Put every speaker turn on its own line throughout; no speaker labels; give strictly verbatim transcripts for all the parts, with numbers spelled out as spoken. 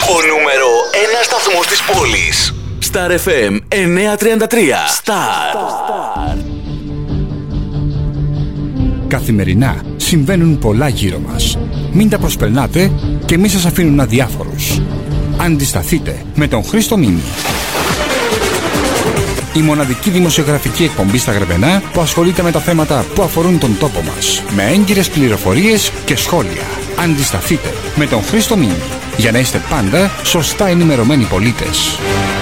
Ο νούμερο ένα σταθμός της πόλης. Star εφ εμ εννιακόσια τριάντα τρία. Star.
Καθημερινά συμβαίνουν πολλά γύρω μας. Μην τα προσπερνάτε και μη σας αφήνουν αδιάφορους. Αντισταθείτε με τον Χρήστο Μίνη. Η μοναδική δημοσιογραφική εκπομπή στα Γρεβενά που ασχολείται με τα θέματα που αφορούν τον τόπο μας. Με έγκυρες πληροφορίες και σχόλια. Αντισταθείτε με τον Χρήστο Μίνη. Για να είστε πάντα σωστά ενημερωμένοι πολίτες.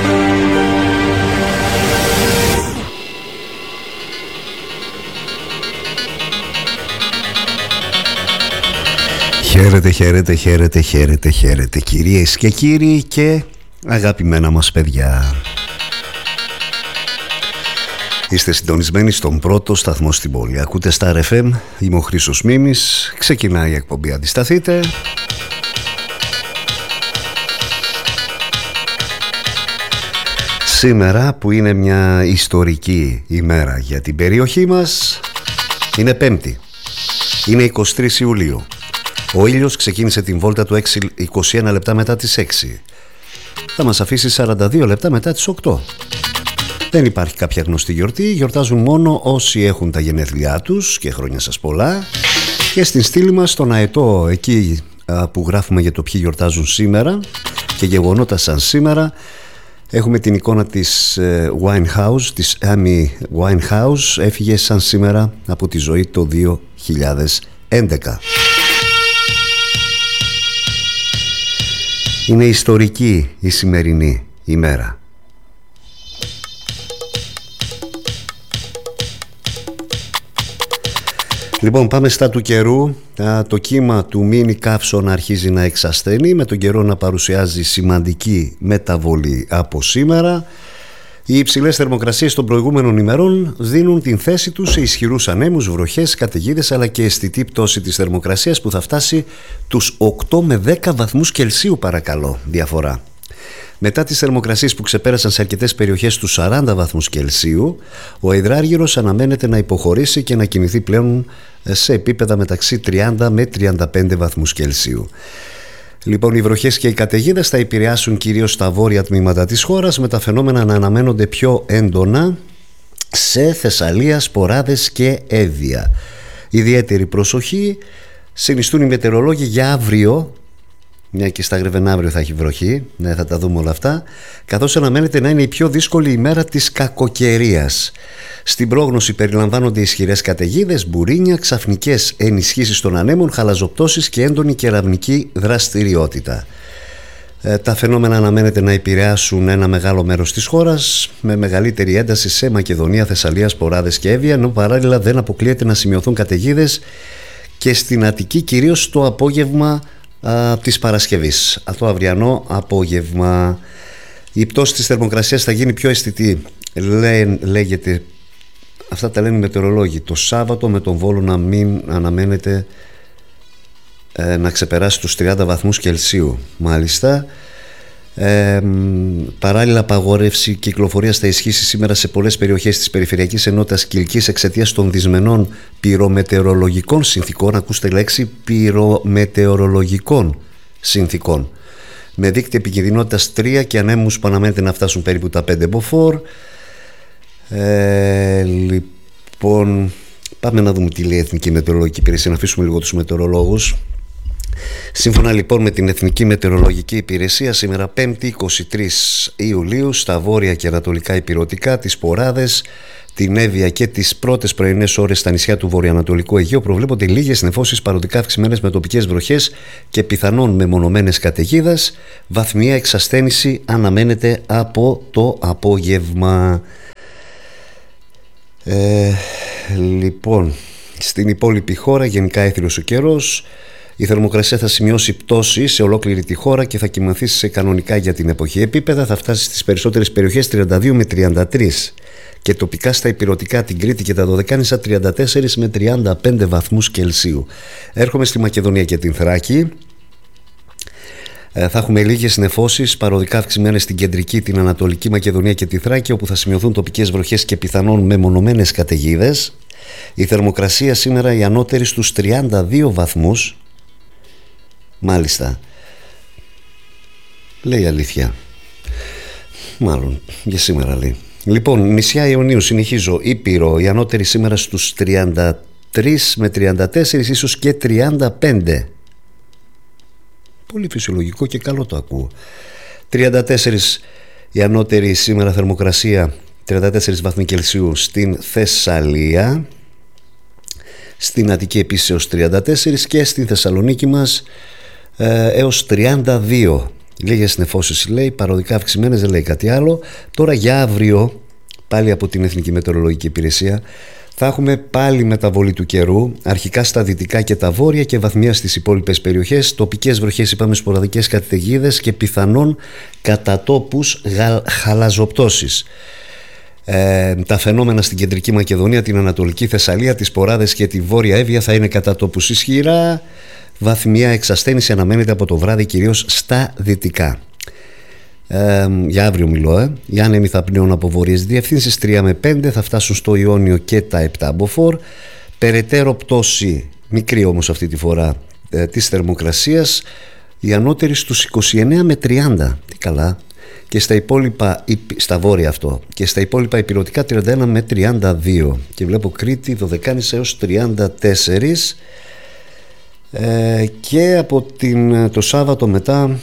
Χαίρετε, χαίρετε, χαίρετε, χαίρετε, χαίρετε κυρίες και κύριοι και αγαπημένα μας παιδιά. Είστε συντονισμένοι στον πρώτο σταθμό στην πόλη. Ακούτε Star εφ εμ, είμαι ο Χρήστος Μίμης. Ξεκινάει η εκπομπή Αντισταθείτε. Σήμερα που είναι μια ιστορική ημέρα για την περιοχή μας, είναι Πέμπτη, είναι εικοστή τρίτη Ιουλίου. Ο ήλιος ξεκίνησε την βόλτα του είκοσι ένα λεπτά μετά τις έξι. Θα μας αφήσει σαράντα δύο λεπτά μετά τις οκτώ. Δεν υπάρχει κάποια γνωστή γιορτή, γιορτάζουν μόνο όσοι έχουν τα γενέθλιά τους και χρόνια σας πολλά. Και στην στήλη μας, στον αετό, εκεί που γράφουμε για το ποιοι γιορτάζουν σήμερα και γεγονότα σαν σήμερα, έχουμε την εικόνα της Winehouse, της Amy Winehouse, έφυγε σαν σήμερα από τη ζωή το δύο χιλιάδες έντεκα. Είναι ιστορική η σημερινή ημέρα. Λοιπόν, πάμε στα του καιρού. Το κύμα του μίνι καύσωνα αρχίζει να εξασθενεί, με τον καιρό να παρουσιάζει σημαντική μεταβολή από σήμερα. Οι υψηλές θερμοκρασίες των προηγούμενων ημερών δίνουν την θέση τους σε ισχυρούς ανέμους, βροχές, καταιγίδες, αλλά και αισθητή πτώση της θερμοκρασίας που θα φτάσει τους οκτώ με δέκα βαθμούς Κελσίου, παρακαλώ, διαφορά. Μετά τις θερμοκρασίες που ξεπέρασαν σε αρκετές περιοχές τους σαράντα βαθμούς Κελσίου, ο υδράργυρος αναμένεται να υποχωρήσει και να κινηθεί πλέον σε επίπεδα μεταξύ τριάντα με τριάντα πέντε βαθμούς Κελσίου. Λοιπόν, οι βροχές και οι καταιγίδες θα επηρεάσουν κυρίως τα βόρεια τμήματα της χώρας, με τα φαινόμενα να αναμένονται πιο έντονα σε Θεσσαλία, Σποράδες και Εύβοια. Ιδιαίτερη προσοχή συνιστούν οι μετεωρολόγοι για αύριο, μια και στα Γρεβενά αύριο θα έχει βροχή, ναι, θα τα δούμε όλα αυτά, καθώς αναμένεται να είναι η πιο δύσκολη ημέρα της κακοκαιρίας. Στην πρόγνωση περιλαμβάνονται ισχυρές καταιγίδες, μπουρίνια, ξαφνικές ενισχύσεις των ανέμων, χαλαζοπτώσεις και έντονη κεραυνική δραστηριότητα. Ε, τα φαινόμενα αναμένεται να επηρεάσουν ένα μεγάλο μέρος της χώρας, με μεγαλύτερη ένταση σε Μακεδονία, Θεσσαλία, Σποράδες και Εύβοια, ενώ παράλληλα δεν αποκλείεται να σημειωθούν καταιγίδες και στην Αττική, κυρίως το απόγευμα α, της Παρασκευής. Αυτό αυριανό απόγευμα. Η πτώση της θερμοκρασίας θα γίνει πιο αισθητή, Λέ, λέγεται. Αυτά τα λένε οι μετεωρολόγοι. Το Σάββατο με τον Βόλο να μην αναμένεται ε, να ξεπεράσει τους τριάντα βαθμούς Κελσίου. Μάλιστα. Ε, παράλληλα, απαγόρευση κυκλοφορίας θα ισχύσει σήμερα σε πολλές περιοχές της περιφερειακής ενότητας Κιλκής εξαιτίας των δυσμενών πυρομετεωρολογικών συνθήκων. Ακούστε λέξη, πυρομετεωρολογικών συνθήκων, με δείκτη επικινδυνότητας τρία και ανέμους που αναμένεται να φτάσουν περίπου τα πέντε μποφόρ. Ε, λοιπόν, πάμε να δούμε τι λέει η Εθνική Μετεωρολογική Υπηρεσία, να αφήσουμε λίγο τους μετεωρολόγους. Σύμφωνα λοιπόν με την Εθνική Μετεωρολογική Υπηρεσία, σήμερα Πέμπτη εικοστή τρίτη Ιουλίου, στα βόρεια και ανατολικά ηπειρωτικά, τις Ποράδες, την Εύβοια και τις πρώτες πρωινές ώρες στα νησιά του βορειοανατολικού Αιγαίου προβλέπονται λίγες νεφώσεις παροδικά αυξημένες με τοπικές βροχές και πιθανόν μεμονωμένες καταιγίδες. Βαθμιαία εξασθένηση αναμένεται από το απόγευμα. Ε, λοιπόν, στην υπόλοιπη χώρα γενικά έθριος ο καιρός. Η θερμοκρασία θα σημειώσει πτώση σε ολόκληρη τη χώρα και θα κοιμανθεί σε κανονικά για την εποχή επίπεδα. Θα φτάσει στις περισσότερες περιοχές τριάντα δύο με τριάντα τρία και τοπικά στα ηπειρωτικά, την Κρήτη και τα Δωδεκάνησα τριάντα τέσσερα με τριάντα πέντε βαθμούς Κελσίου. Έρχομαι στη Μακεδονία και την Θράκη. Θα έχουμε λίγες νεφώσεις παροδικά αυξημένες στην κεντρική, την Ανατολική Μακεδονία και τη Θράκη, όπου θα σημειωθούν τοπικές βροχές και πιθανόν μεμονωμένες καταιγίδες. Η θερμοκρασία σήμερα η ανώτερη στους τριάντα δύο βαθμούς. Μάλιστα. Λέει αλήθεια. Μάλλον για σήμερα λέει. Λοιπόν, νησιά Ιωνίου, συνεχίζω. Ήπειρο, η ανώτερη σήμερα στους τριάντα τρεις με τριάντα τέσσερα, ίσως και τριάντα πέντε. Πολύ φυσιολογικό και καλό το ακούω. τριάντα τέσσερα η ανώτερη σήμερα θερμοκρασία, τριάντα τέσσερα βαθμοί Κελσίου στην Θεσσαλία. Στην Αττική επίσης έως τριάντα τέσσερα και στην Θεσσαλονίκη μας ε, έως τριάντα δύο. Λίγες νεφώσεις λέει, παροδικά αυξημένες, δεν λέει κάτι άλλο. Τώρα για αύριο, πάλι από την Εθνική Μετεωρολογική Υπηρεσία, θα έχουμε πάλι μεταβολή του καιρού, αρχικά στα δυτικά και τα βόρεια και βαθμία στις υπόλοιπες περιοχές. Τοπικές βροχές, είπαμε, σποραδικές καταιγίδες και πιθανόν κατά τόπους χαλαζοπτώσεις. Ε, τα φαινόμενα στην Κεντρική Μακεδονία, την Ανατολική Θεσσαλία, τις Ποράδες και τη Βόρεια Εύβοια θα είναι κατά τόπους ισχυρά. Βαθμία εξασθένηση αναμένεται από το βράδυ κυρίως στα δυτικά. Ε, για αύριο μιλώ, ε. Οι άνεμοι θα πνέουν από βορειές διευθύνσεις τρία με πέντε, θα φτάσουν στο Ιόνιο και τα επτά μποφόρ. Περαιτέρω πτώση, μικρή όμως αυτή τη φορά, ε, της θερμοκρασίας, η ανώτερη στους είκοσι εννέα με τριάντα. Τι καλά. Και στα υπόλοιπα, στα βόρεια αυτό, και στα υπόλοιπα ηπειρωτικά τριάντα ένα με τριάντα δύο. Και βλέπω Κρήτη Δωδεκάνησα έως τριάντα τέσσερα. Ε, και από την, το Σάββατο μετά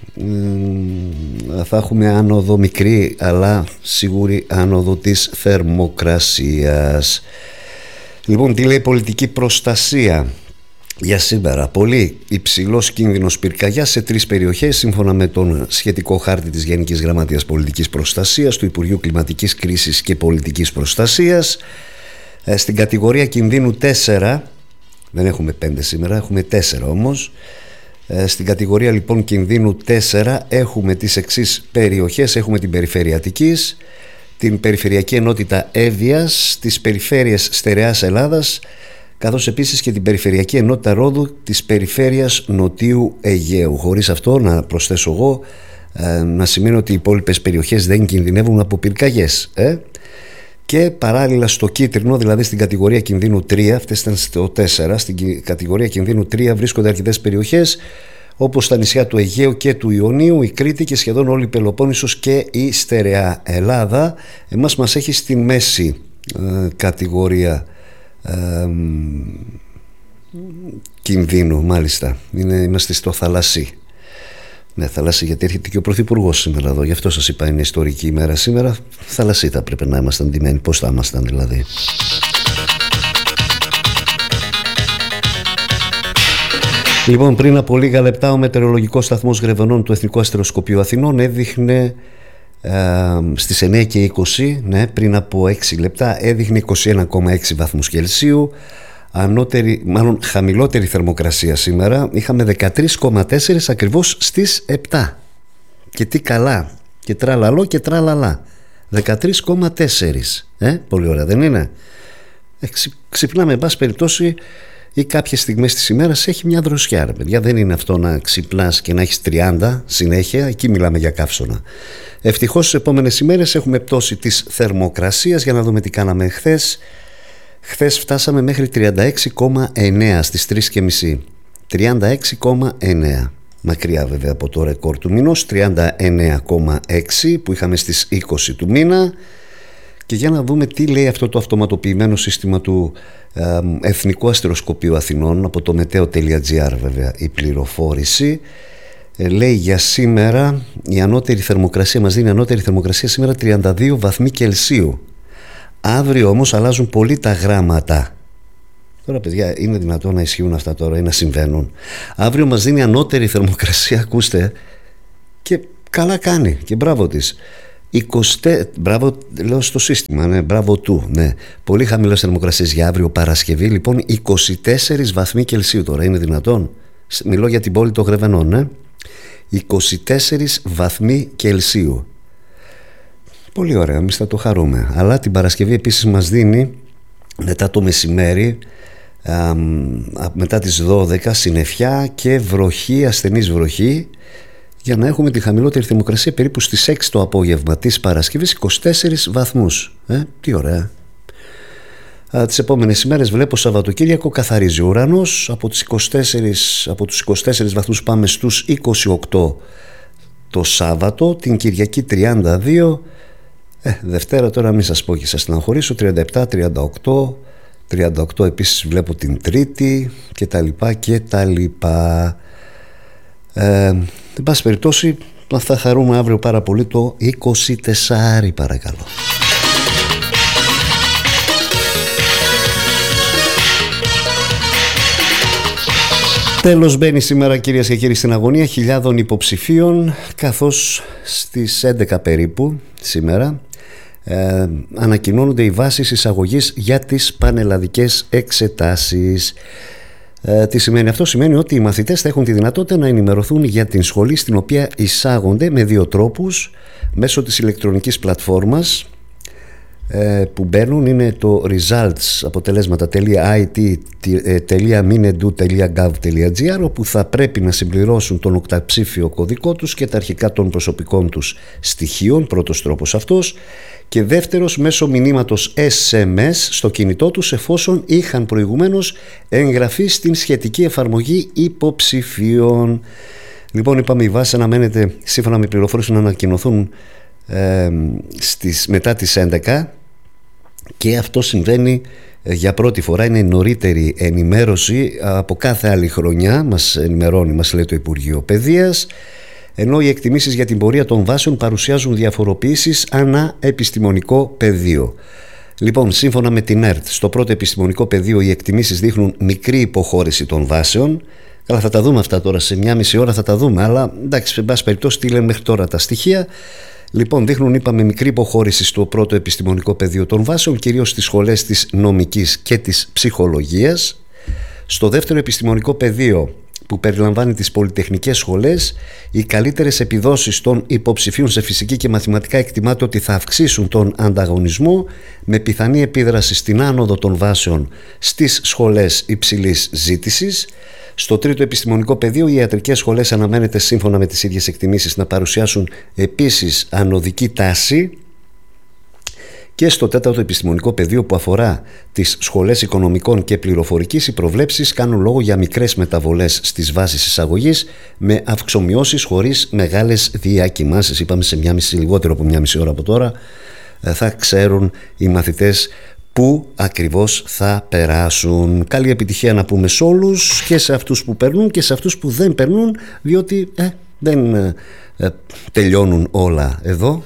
θα έχουμε άνοδο, μικρή αλλά σίγουρη άνοδο της θερμοκρασίας. Λοιπόν, τι λέει πολιτική προστασία για σήμερα? Πολύ υψηλός κίνδυνος πυρκαγιάς σε τρεις περιοχές σύμφωνα με τον σχετικό χάρτη της Γενικής Γραμματείας Πολιτικής Προστασίας του Υπουργείου Κλιματικής Κρίσης και Πολιτικής Προστασίας. ε, Στην κατηγορία κινδύνου τέσσερα, δεν έχουμε πέντε σήμερα, έχουμε τέσσερα όμως. Ε, στην κατηγορία λοιπόν κινδύνου τέσσερα έχουμε τις εξής περιοχές. Έχουμε την περιφέρεια Αττικής, την περιφερειακή ενότητα Εύβοιας, τις περιφέρειες Στερεάς Ελλάδας, καθώς επίσης και την περιφερειακή ενότητα Ρόδου της περιφέρειας Νοτίου Αιγαίου. Χωρίς αυτό να προσθέσω εγώ, ε, να σημαίνει ότι οι υπόλοιπες περιοχές δεν κινδυνεύουν από πυρκαγιές. Ε? Και παράλληλα στο κίτρινο, δηλαδή στην κατηγορία κινδύνου τρία, αυτές ήταν στο τέσσερα, στην κατηγορία κινδύνου τρία βρίσκονται αρκετές περιοχές όπως τα νησιά του Αιγαίου και του Ιωνίου, η Κρήτη και σχεδόν όλη η Πελοπόννησος και η Στερεά Ελλάδα. Εμάς μας έχει στη μέση ε, κατηγορία ε, κινδύνου, μάλιστα. Είναι, είμαστε στο θαλασσί. Ναι, θαλασσί, γιατί έρχεται και ο Πρωθυπουργός σήμερα εδώ. Γι' αυτό σας είπα, είναι ιστορική ημέρα σήμερα. Θαλασσί θα πρέπει να ήμασταν ντυμένοι. Πώς θα ήμασταν δηλαδή? Λοιπόν, πριν από λίγα λεπτά ο μετεωρολογικός σταθμός Γρεβενών του Εθνικού Αστεροσκοπείου Αθηνών έδειχνε ε, στις εννιά και είκοσι, ναι, πριν από έξι λεπτά, έδειχνε είκοσι ένα κόμμα έξι βαθμούς Κελσίου. Ανώτερη, μάλλον χαμηλότερη θερμοκρασία σήμερα. Είχαμε δεκατρείς κόμμα τέσσερα ακριβώς στις επτά. Και τι καλά. Και τραλαλό και τραλαλά. δεκατρείς κόμμα τέσσερα. Ε, πολύ ωραία, δεν είναι? Ε, ξυ, ξυπνάμε, εν πάση περιπτώσει, ή κάποιες στιγμές της ημέρας έχει μια δροσιά, ρε παιδιά. Δεν είναι αυτό να ξυπνάς και να έχεις τριάντα συνέχεια. Εκεί μιλάμε για καύσωνα. Ευτυχώς στις επόμενες ημέρες έχουμε πτώση της θερμοκρασίας. Για να δούμε τι κάναμε χθες. Χθες φτάσαμε μέχρι τριάντα έξι κόμμα εννέα στις τρεις και μισή. τριάντα έξι κόμμα εννέα. Μακριά βέβαια από το ρεκόρ του μηνός. τριάντα εννέα κόμμα έξι που είχαμε στις είκοσι του μήνα. Και για να δούμε τι λέει αυτό το αυτοματοποιημένο σύστημα του ε, Εθνικού Αστεροσκοπείου Αθηνών, από το meteo.gr βέβαια η πληροφόρηση. ε, λέει για σήμερα η ανώτερη θερμοκρασία, μας δίνει ανώτερη θερμοκρασία σήμερα τριάντα δύο βαθμοί Κελσίου. Αύριο όμως αλλάζουν πολύ τα γράμματα. Τώρα παιδιά, είναι δυνατόν να ισχύουν αυτά τώρα ή να συμβαίνουν? Αύριο μας δίνει ανώτερη θερμοκρασία, ακούστε, και καλά κάνει και μπράβο της, είκοσι, μπράβο λέω στο σύστημα, ναι, μπράβο του, ναι. Πολύ χαμηλές θερμοκρασίες για αύριο Παρασκευή. Λοιπόν, είκοσι τέσσερις βαθμοί Κελσίου τώρα, είναι δυνατόν? Μιλώ για την πόλη των Γρεβενών, ναι. είκοσι τέσσερις βαθμοί Κελσίου. Πολύ ωραία, εμείς θα το χαρούμε. Αλλά την Παρασκευή επίσης μας δίνει μετά το μεσημέρι, α, μετά τις δώδεκα, συννεφιά και βροχή, ασθενής βροχή, για να έχουμε τη χαμηλότερη θερμοκρασία περίπου στις έξι το απόγευμα της Παρασκευής, είκοσι τέσσερις βαθμούς. Ε, τι ωραία. Α, τις επόμενες ημέρες βλέπω Σαββατοκύριακο καθαρίζει ο ουρανός. Από, τις είκοσι τέσσερα, από τους είκοσι τέσσερις βαθμούς πάμε στους είκοσι οκτώ το Σάββατο, την Κυριακή τριάντα δύο, ε, Δευτέρα τώρα μην σας πω και σας στεναχωρήσω, τριάντα επτά, τριάντα οκτώ, τριάντα οκτώ επίσης βλέπω την Τρίτη και τα λοιπά και τα λοιπά. Ε, εν πάση περιπτώσει θα χαρούμε αύριο πάρα πολύ το είκοσι τέσσερα, παρακαλώ. Τέλος μπαίνει σήμερα, κυρίες και κύριοι, στην αγωνία χιλιάδων υποψηφίων, καθώς στις έντεκα περίπου σήμερα ε, ανακοινώνονται οι βάσεις εισαγωγής για τις πανελλαδικές εξετάσεις. Ε, τι σημαίνει αυτό? Σημαίνει ότι οι μαθητές θα έχουν τη δυνατότητα να ενημερωθούν για την σχολή στην οποία εισάγονται με δύο τρόπους, μέσω της ηλεκτρονικής πλατφόρμας ε, που μπαίνουν, είναι το results αποτελέσματα.it.minedu.gov.gr, όπου θα πρέπει να συμπληρώσουν τον οκταψήφιο κωδικό τους και τα αρχικά των προσωπικών τους στοιχείων, πρώτος τρόπος αυτός, και δεύτερος μέσω μηνύματος ες εμ ες στο κινητό τους, εφόσον είχαν προηγουμένως εγγραφεί στην σχετική εφαρμογή υποψηφίων. Λοιπόν, είπαμε, η βάση αναμένεται σύμφωνα με πληροφορίες να ανακοινωθούν ε, στις, μετά τις έντεκα, και αυτό συμβαίνει για πρώτη φορά, είναι η νωρίτερη ενημέρωση από κάθε άλλη χρονιά, μας ενημερώνει, μας λέει το Υπουργείο Παιδείας, ενώ οι εκτιμήσεις για την πορεία των βάσεων παρουσιάζουν διαφοροποιήσεις ανά επιστημονικό πεδίο. Λοιπόν, σύμφωνα με την ΕΡΤ, στο πρώτο επιστημονικό πεδίο οι εκτιμήσεις δείχνουν μικρή υποχώρηση των βάσεων. Καλά, θα τα δούμε αυτά τώρα, σε μια μισή ώρα θα τα δούμε, αλλά εντάξει, σε πάση περιπτώσει, τι λένε μέχρι τώρα τα στοιχεία. Λοιπόν, δείχνουν, είπαμε, μικρή υποχώρηση στο πρώτο επιστημονικό πεδίο των βάσεων, κυρίως στις σχολές της νομικής και της ψυχολογίας. Στο δεύτερο επιστημονικό πεδίο, που περιλαμβάνει τις πολυτεχνικές σχολές, οι καλύτερες επιδόσεις των υποψηφίων σε φυσική και μαθηματικά εκτιμάται ότι θα αυξήσουν τον ανταγωνισμό, με πιθανή επίδραση στην άνοδο των βάσεων στις σχολές υψηλής ζήτησης. Στο τρίτο επιστημονικό πεδίο, οι ιατρικές σχολές αναμένεται, σύμφωνα με τις ίδιες εκτιμήσεις, να παρουσιάσουν επίσης ανωδική τάση. Και στο τέταρτο επιστημονικό πεδίο, που αφορά τις σχολές οικονομικών και πληροφορικής, οι προβλέψεις κάνουν λόγο για μικρές μεταβολές στις βάσεις εισαγωγής, με αυξομοιώσεις χωρίς μεγάλες διακυμάνσεις. Είπαμε, σε μια μισή, λιγότερο από μια μισή ώρα από τώρα θα ξέρουν οι μαθητές πού ακριβώς θα περάσουν. Καλή επιτυχία να πούμε σε όλους, και σε αυτούς που περνούν και σε αυτούς που δεν περνούν, διότι ε, δεν ε, ε, τελειώνουν όλα εδώ.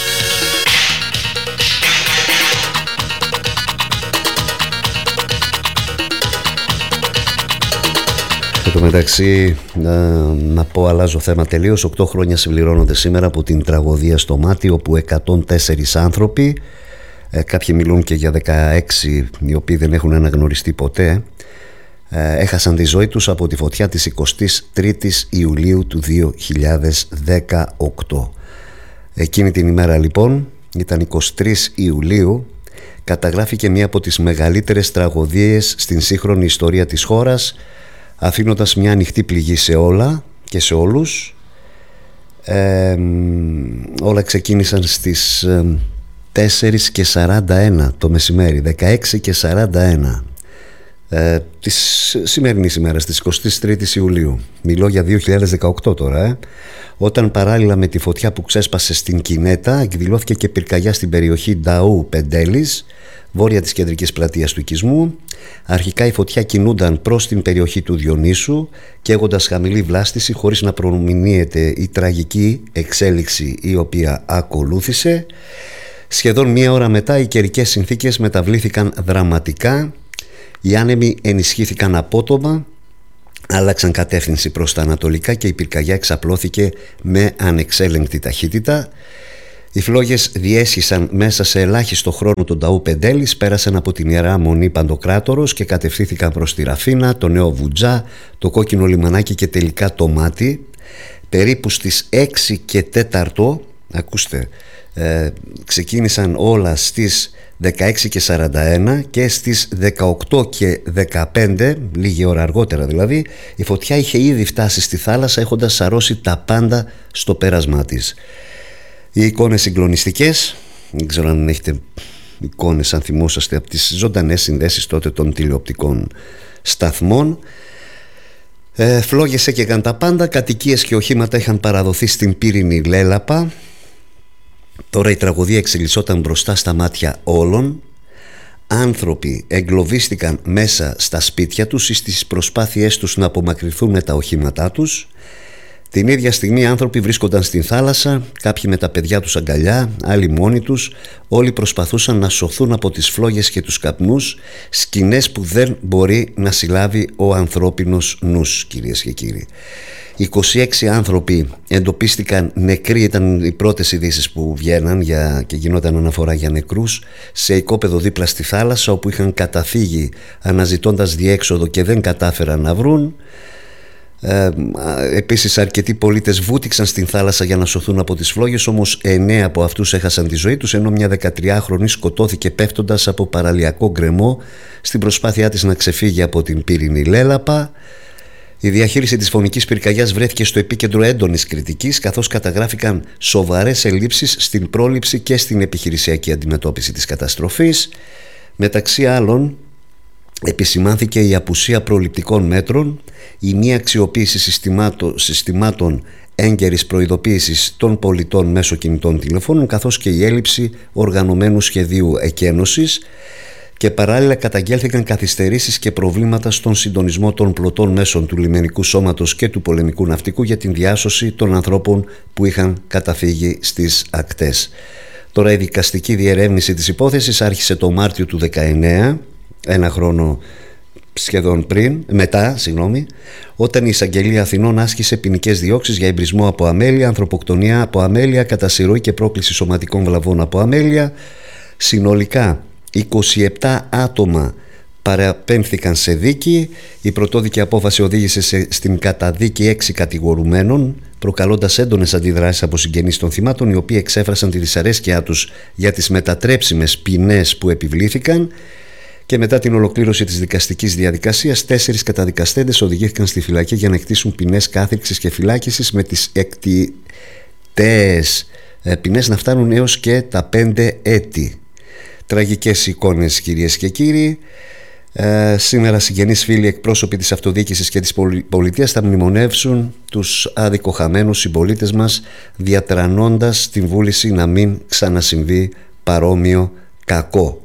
Εν τω μεταξύ, να, να πω, αλλάζω θέμα τελείως. Οκτώ χρόνια συμπληρώνονται σήμερα από την τραγωδία στο Μάτι, όπου εκατόν τέσσερις άνθρωποι, ε, κάποιοι μιλούν και για δεκαέξι οι οποίοι δεν έχουν αναγνωριστεί ποτέ, ε, έχασαν τη ζωή τους από τη φωτιά της εικοστής τρίτης Ιουλίου του δύο χιλιάδες δεκαοκτώ. Εκείνη την ημέρα, λοιπόν, ήταν εικοστή τρίτη Ιουλίου, καταγράφηκε μία από τις μεγαλύτερες τραγωδίες στην σύγχρονη ιστορία της χώρας, αφήνοντας μια ανοιχτή πληγή σε όλα και σε όλους. Ε, όλα ξεκίνησαν στις τέσσερις και σαράντα ένα το μεσημέρι, δεκαέξι και σαράντα ένα ε, της σημερινής ημέρας, της εικοστής τρίτης Ιουλίου. Μιλώ για δύο χιλιάδες δεκαοκτώ τώρα, ε, όταν παράλληλα με τη φωτιά που ξέσπασε στην Κινέτα, εκδηλώθηκε και πυρκαγιά στην περιοχή Νταού Πεντέλης, βόρεια της κεντρικής πλατείας του οικισμού. Αρχικά η φωτιά κινούνταν προς την περιοχή του Διονύσου, καίγοντας χαμηλή βλάστηση, χωρίς να προμηνύεται η τραγική εξέλιξη η οποία ακολούθησε. Σχεδόν μία ώρα μετά οι καιρικές συνθήκες μεταβλήθηκαν δραματικά, οι άνεμοι ενισχύθηκαν απότομα, άλλαξαν κατεύθυνση προς τα ανατολικά και η πυρκαγιά εξαπλώθηκε με ανεξέλεγκτη ταχύτητα. Οι φλόγες διέσχισαν μέσα σε ελάχιστο χρόνο τον Ταού Πεντέλης, πέρασαν από την Ιερά Μονή Παντοκράτορος και κατευθύνθηκαν προς τη Ραφίνα, το Νέο Βουτζά, το Κόκκινο Λιμανάκι και τελικά το Μάτι. Περίπου στις έξι και τέταρτο, ακούστε, ε, ξεκίνησαν όλα στις δεκαέξι και σαράντα ένα, και στις δεκαοκτώ και δεκαπέντε, λίγη ώρα αργότερα δηλαδή, η φωτιά είχε ήδη φτάσει στη θάλασσα, έχοντας σαρώσει τα πάντα στο πέρασμά της. Οι εικόνες συγκλονιστικές, δεν ξέρω αν έχετε εικόνες, αν θυμόσαστε από τις ζωντανές συνδέσεις τότε των τηλεοπτικών σταθμών. Ε, φλόγες έκαιγαν τα πάντα, κατοικίες και οχήματα είχαν παραδοθεί στην πύρινη Λέλαπα. Τώρα η τραγωδία εξελισσόταν μπροστά στα μάτια όλων. Άνθρωποι εγκλωβίστηκαν μέσα στα σπίτια τους ή στις προσπάθειές τους να απομακρυνθούν με τα οχήματά τους. Την ίδια στιγμή οι άνθρωποι βρίσκονταν στην θάλασσα, κάποιοι με τα παιδιά τους αγκαλιά, άλλοι μόνοι τους. Όλοι προσπαθούσαν να σωθούν από τις φλόγες και τους καπνούς, σκηνές που δεν μπορεί να συλλάβει ο ανθρώπινος νους, κυρίες και κύριοι. είκοσι έξι άνθρωποι εντοπίστηκαν νεκροί, ήταν οι πρώτες ειδήσεις που βγαίναν για, και γινόταν αναφορά για νεκρούς, σε οικόπεδο δίπλα στη θάλασσα, όπου είχαν καταφύγει αναζητώντας διέξοδο και δεν κατάφεραν να βρουν. Ε, επίσης αρκετοί πολίτες βούτυξαν στην θάλασσα για να σωθούν από τις φλόγες, όμως εννέα από αυτούς έχασαν τη ζωή τους, ενώ μια δεκατριάχρονη σκοτώθηκε πέφτοντας από παραλιακό γκρεμό στην προσπάθειά της να ξεφύγει από την πύρινη Λέλαπα. Η διαχείριση της φωνικής πυρκαγιάς βρέθηκε στο επίκεντρο έντονης κριτικής, καθώς καταγράφηκαν σοβαρές ελλείψεις στην πρόληψη και στην επιχειρησιακή αντιμετώπιση της καταστροφής. Μεταξύ άλλων, επισημάνθηκε η απουσία προληπτικών μέτρων, η μη αξιοποίηση συστημάτων, συστημάτων έγκαιρης προειδοποίησης των πολιτών μέσω κινητών τηλεφώνων, καθώς και η έλλειψη οργανωμένου σχεδίου εκένωσης, και παράλληλα καταγγέλθηκαν καθυστερήσεις και προβλήματα στον συντονισμό των πλωτών μέσων του λιμενικού σώματος και του πολεμικού ναυτικού για την διάσωση των ανθρώπων που είχαν καταφύγει στις ακτές. Τώρα η δικαστική διερεύνηση της υπόθεσης άρχισε το Μάρτιο του δεκαεννέα, ένα χρόνο σχεδόν πριν, μετά, συγγνώμη, όταν η Εισαγγελία Αθηνών άσκησε ποινικές διώξεις για εμπρισμό από αμέλεια, ανθρωποκτονία από αμέλεια, κατασυρωή και πρόκληση σωματικών βλαβών από αμέλεια. Συνολικά είκοσι επτά άτομα παραπέμφθηκαν σε δίκη. Η πρωτόδικη απόφαση οδήγησε σε, στην καταδίκη έξι κατηγορουμένων, προκαλώντας έντονες αντιδράσεις από συγγενείς των θυμάτων, οι οποίοι εξέφρασαν τη δυσαρέσκειά τους για τις μετατρέψιμες ποινές που επιβλήθηκαν. Και μετά την ολοκλήρωση της δικαστικής διαδικασίας, τέσσερις καταδικαστέντες οδηγήθηκαν στη φυλακή για να εκτίσουν ποινές κάθριξης και φυλάκισης, με τις εκτιτές ποινές να φτάνουν έως και τα πέντε έτη. Τραγικές εικόνες, κυρίες και κύριοι. Ε, σήμερα συγγενείς, φίλοι, εκπρόσωποι της αυτοδιοίκησης και της πολιτείας θα μνημονεύσουν τους αδικοχαμένους συμπολίτες μας, διατρανώντας την βούληση να μην ξανασυμβεί παρόμοιο κακό.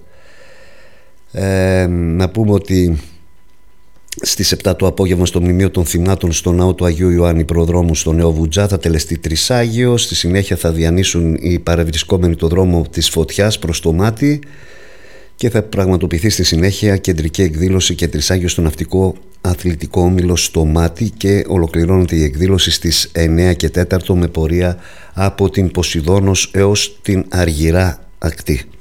Ε, να πούμε ότι στις επτά το απόγευμα στο μνημείο των θυμάτων στο ναό του Αγίου Ιωάννη Προδρόμου στο Νέο Βουτζά θα τελεστεί τρισάγιο. Στη συνέχεια θα διανύσουν οι παρευρισκόμενοι το δρόμο της φωτιάς προς το μάτι και θα πραγματοποιηθεί στη συνέχεια κεντρική εκδήλωση και τρισάγιο στο ναυτικό αθλητικό όμιλο στο μάτι, και ολοκληρώνεται η εκδήλωση στις εννέα και τέσσερα με πορεία από την Ποσειδώνος έως την Αργυρά ακτή.